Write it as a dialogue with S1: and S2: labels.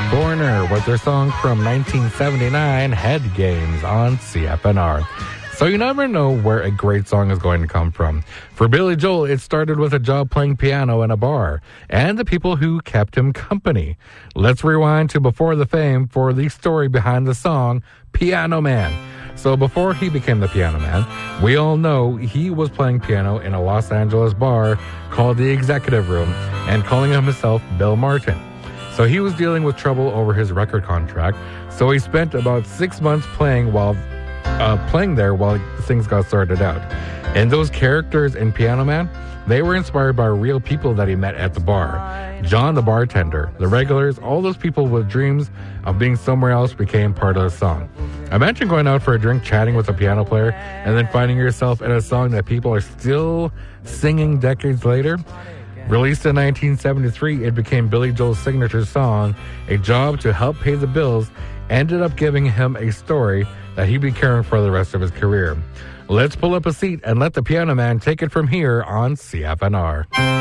S1: Foreigner with their song from 1979, Head Games, on CFNR. So you never know where a great song is going to come from. For Billy Joel, it started with a job playing piano in a bar and the people who kept him company. Let's rewind to before the fame for the story behind the song, Piano Man. So before he became the Piano Man, we all know he was playing piano in a Los Angeles bar called the Executive Room and calling himself Bill Martin. So he was dealing with trouble over his record contract, so he spent about 6 months playing there while things got sorted out. And those characters in Piano Man, they were inspired by real people that he met at the bar. John the bartender, the regulars, all those people with dreams of being somewhere else became part of the song. Imagine going out for a drink, chatting with a piano player, and then finding yourself in a song that people are still singing decades later. Released in 1973, it became Billy Joel's signature song. A job to help pay the bills ended up giving him a story that he'd be carrying for the rest of his career. Let's pull up a seat and let the Piano Man take it from here on CFNR.